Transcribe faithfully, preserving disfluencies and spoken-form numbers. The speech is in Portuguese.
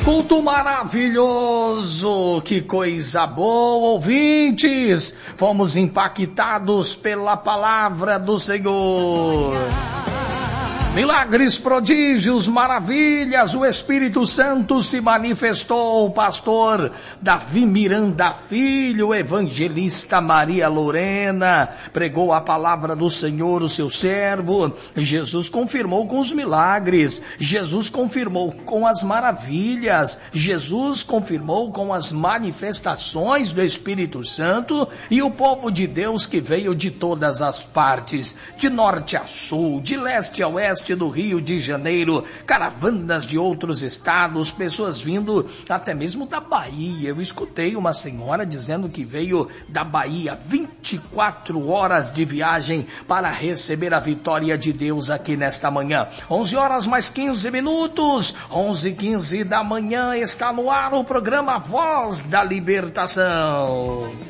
Culto maravilhoso, que coisa boa, ouvintes, fomos impactados pela palavra do Senhor. Milagres, prodígios, maravilhas, o Espírito Santo se manifestou. O pastor Davi Miranda Filho, evangelista Maria Lorena, pregou a palavra do Senhor, o seu servo. Jesus confirmou com os milagres, Jesus confirmou com as maravilhas, Jesus confirmou com as manifestações do Espírito Santo, e o povo de Deus que veio de todas as partes, de norte a sul, de leste a oeste, do Rio de Janeiro, caravanas de outros estados, pessoas vindo até mesmo da Bahia. Eu escutei uma senhora dizendo que veio da Bahia, vinte e quatro horas de viagem para receber a vitória de Deus aqui nesta manhã. onze horas mais quinze minutos, onze e quinze da manhã, está no ar o programa Voz da Libertação.